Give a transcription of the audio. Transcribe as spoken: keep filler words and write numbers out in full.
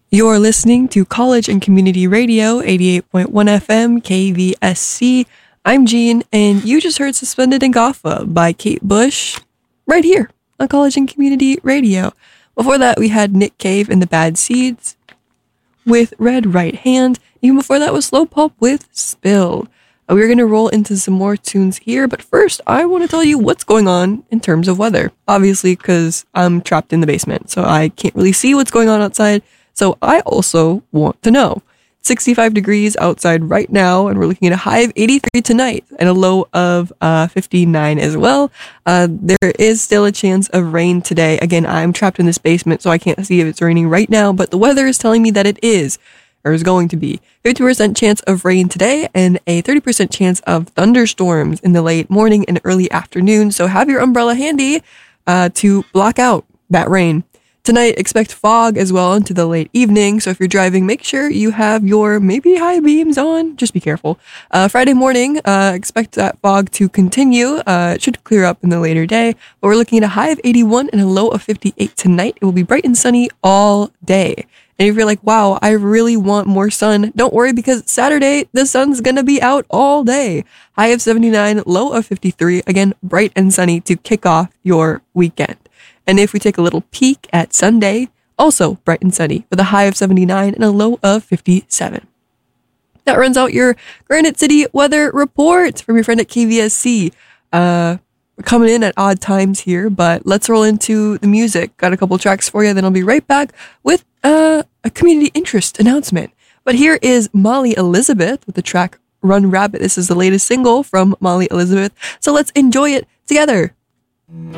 You're listening to College and Community Radio, eighty-eight point one F M, K V S C. I'm Jean, and you just heard Suspended in Gotha by Kate Bush, right here on College and Community Radio. Before that, we had Nick Cave and the Bad Seeds with Red Right Hand. Even before that was Slow Pulp with Spilled. Uh, we're going to roll into some more tunes here, but first, I want to tell you what's going on in terms of weather. Obviously, because I'm trapped in the basement, so I can't really see what's going on outside. So I also want to know. sixty-five degrees outside right now, and we're looking at a high of eighty-three tonight and a low of uh, fifty-nine as well. Uh, there is still a chance of rain today. Again, I'm trapped in this basement, so I can't see if it's raining right now, but the weather is telling me that it is, or is going to be. fifty percent chance of rain today and a thirty percent chance of thunderstorms in the late morning and early afternoon, so have your umbrella handy uh, to block out that rain. Tonight, expect fog as well into the late evening, so if you're driving, make sure you have your maybe high beams on. Just be careful. Uh, Friday morning, uh, expect that fog to continue. Uh, it should clear up in the later day, but we're looking at a high of eighty-one and a low of fifty-eight tonight. It will be bright and sunny all day. And if you're like, wow, I really want more sun, don't worry, because Saturday, the sun's gonna be out all day. High of seventy-nine, low of fifty-three. Again, bright and sunny to kick off your weekend. And if we take a little peek at Sunday, also bright and sunny with a high of seventy-nine and a low of fifty-seven. That runs out your Granite City weather report from your friend at K V S C. Uh, we're coming in at odd times here, but let's roll into the music. Got a couple tracks for you, then I'll be right back with uh, a community interest announcement. But here is Molly Elizabeth with the track Run Rabbit. This is the latest single from Molly Elizabeth, so let's enjoy it together.